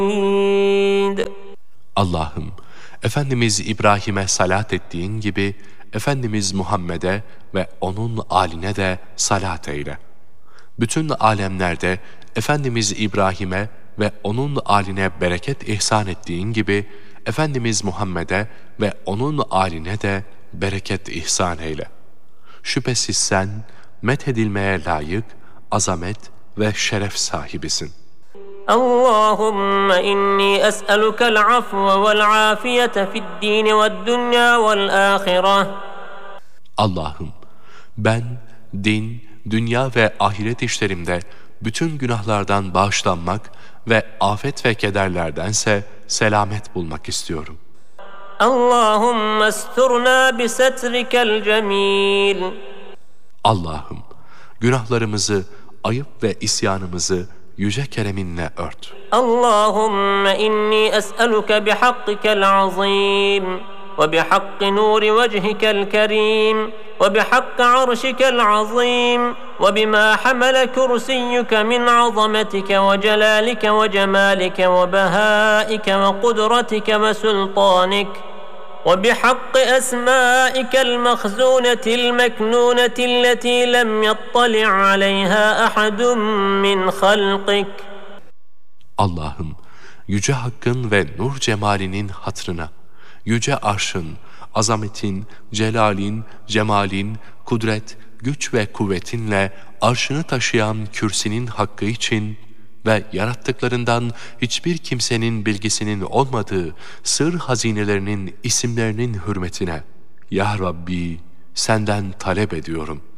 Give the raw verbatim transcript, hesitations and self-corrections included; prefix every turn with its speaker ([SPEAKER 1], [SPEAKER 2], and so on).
[SPEAKER 1] Allah'ım, Efendimiz İbrahim'e salat ettiğin gibi Efendimiz Muhammed'e ve onun âline de salat eyle. Bütün alemlerde Efendimiz İbrahim'e ve onun âline bereket ihsan ettiğin gibi Efendimiz Muhammed'e ve onun âline de bereket ihsan eyle. Şüphesiz sen methedilmeye layık, azamet ve şeref sahibisin.
[SPEAKER 2] اللهم إني أسألك العفو والعافية في الدين والدنيا والآخرة.
[SPEAKER 1] Allah'ım, ben din, dünya ve ahiret işlerimde bütün günahlardan bağışlanmak ve afet ve kederlerdense selamet bulmak istiyorum.
[SPEAKER 2] اللهم استرنا بسترك الجميل.
[SPEAKER 1] Allah'ım, günahlarımızı, ayıp ve isyanımızı yüce kereminle ört.
[SPEAKER 2] اللهم إني أسألك بحقك العظيم وبحق نور وجهك الكريم وبحق عرشك العظيم وبما حمل كرسيك من عظمتك وجلالك وجمالك وبهائك وقدرتك وسلطانك وبحق أسمائك المخزونة المكنونة التي لم يطلع عليها أحد من خلقك.
[SPEAKER 1] Allah'ım, yüce hakkın ve nur cemalinin hatrına, yüce arşın, azametin, celalin, cemalin, kudret, güç ve kuvvetinle arşını taşıyan kürsinin hakkı için ve yarattıklarından hiçbir kimsenin bilgisinin olmadığı sır hazinelerinin isimlerinin hürmetine, Ya Rabbi, senden talep ediyorum.